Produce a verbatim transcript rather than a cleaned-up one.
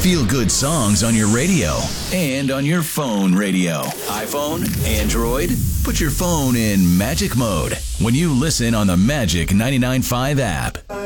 feel-good songs on your radio and on your phone radio. iPhone, Android, put your phone in magic mode when you listen on the Magic ninety-nine point five app.